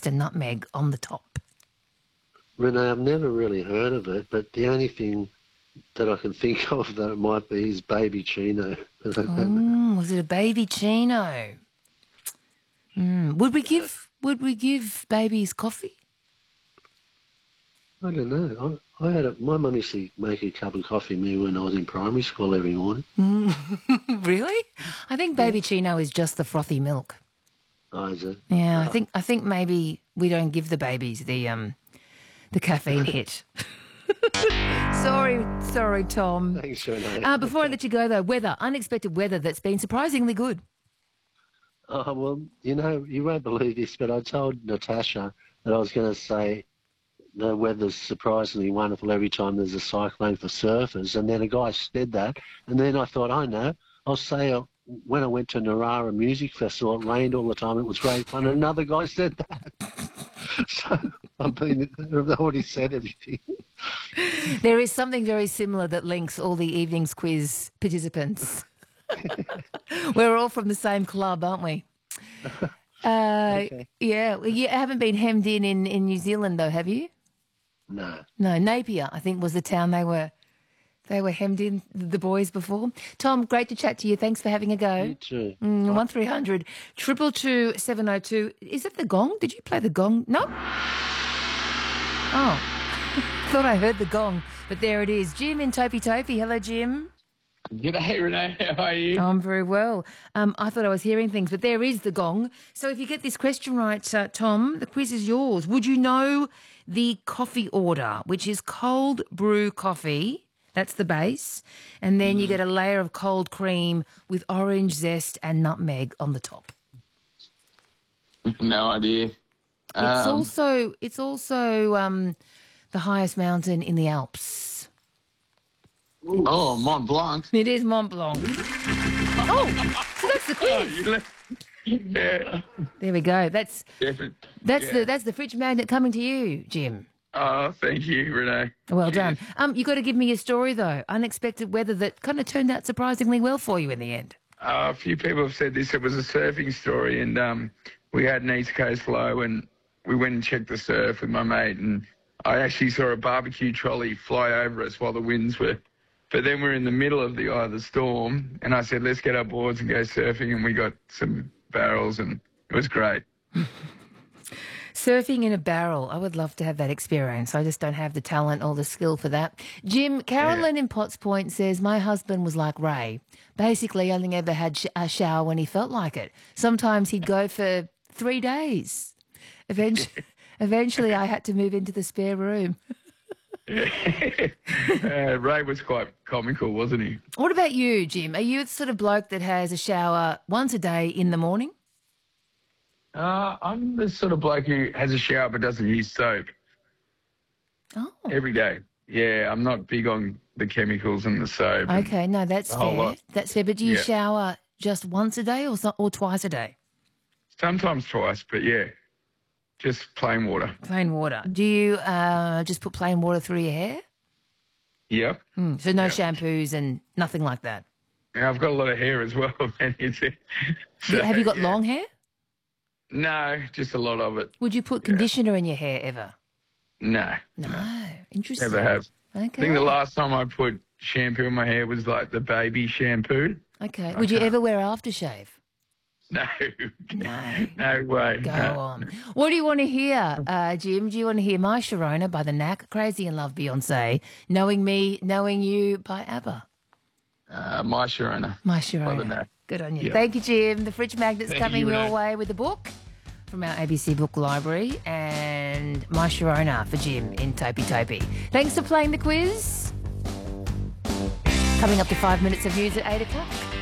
zest and nutmeg on the top. Renee, I've never really heard of it, but the only thing that I can think of that it might be is baby chino. Was it a baby chino? Would we give babies coffee? I don't know. I had my mum used to make a cup of coffee me when I was in primary school every morning. Really? I think baby chino is just the frothy milk. Oh, is it? Yeah, I think maybe we don't give the babies the caffeine hit. Sorry, Tom. Thanks, Renee. Before I let you go, though, unexpected weather that's been surprisingly good. Oh, well, you won't believe this, but I told Natasha that I was going to say the weather's surprisingly wonderful every time there's a cyclone for surfers, and then a guy said that, and then I thought, I know, I'll say when I went to Narara Music Festival, it rained all the time, it was great fun, and another guy said that. So, I've already said everything. There is something very similar that links all the evening's quiz participants. We're all from the same club, aren't we? Okay. Yeah. Well, you haven't been hemmed in New Zealand, though, have you? No. No, Napier, I think, was the town they were hemmed in, the boys, before. Tom, great to chat to you. Thanks for having a go. You too. 1300 222 702. Is it the gong? Did you play the gong? No? Oh. Thought I heard the gong, but there it is. Jim in Topi Topi. Hello, Jim. G'day, Renee. How are you? I'm very well. I thought I was hearing things, but there is the gong. So if you get this question right, Tom, the quiz is yours. Would you know the coffee order, which is cold brew coffee? That's the base. And then you get a layer of cold cream with orange zest and nutmeg on the top. No idea. It's also the highest mountain in the Alps. Oh, Mont Blanc. It is Mont Blanc. Oh, so that's the quiz. Yeah. There we go. That's Different. the fridge magnet coming to you, Jim. Oh, thank you, Renee. Well done. You got to give me a story though. Unexpected weather that kind of turned out surprisingly well for you in the end. A few people have said this. It was a surfing story, and we had an East Coast low, and we went and checked the surf with my mate, and I actually saw a barbecue trolley fly over us while the winds were. But then we're in the middle of the eye of the storm, and I said, let's get our boards and go surfing, and we got some barrels, and it was great. Surfing in a barrel. I would love to have that experience. I just don't have the talent or the skill for that. Jim, Carolyn in Potts Point says, my husband was like Ray. Basically, only ever had a shower when he felt like it. Sometimes he'd go for 3 days. Eventually, I had to move into the spare room. Ray was quite comical, wasn't he? What about you, Jim? Are you the sort of bloke that has a shower once a day in the morning? I'm the sort of bloke who has a shower but doesn't use soap. Oh. Every day. Yeah, I'm not big on the chemicals and the soap. Okay, no, that's fair. lot. That's fair. But do you shower just once a day or twice a day? Sometimes twice, but yeah, just plain water. Plain water. Do you just put plain water through your hair? Yep. So no shampoos and nothing like that? Yeah, I've got a lot of hair as well. Have you got long hair? No, just a lot of it. Would you put conditioner in your hair ever? No. No. Interesting. Never have. Okay. I think the last time I put shampoo in my hair was like the baby shampoo. Okay. Would you ever wear aftershave? No. No. No way. Go No. on. What do you want to hear, Jim? Do you want to hear My Sharona by The Knack, Crazy in Love Beyonce, Knowing Me, Knowing You by ABBA? My Sharona. My By The Sharona. Knack. Good on you. Yeah. Thank you, Jim. The Fridge Magnet's Thank coming you, your Renee. way with a book from our ABC Book Library and My Sharona for Jim in Topi Topi. Thanks for playing the quiz. Coming up to 5 minutes of news at 8 o'clock.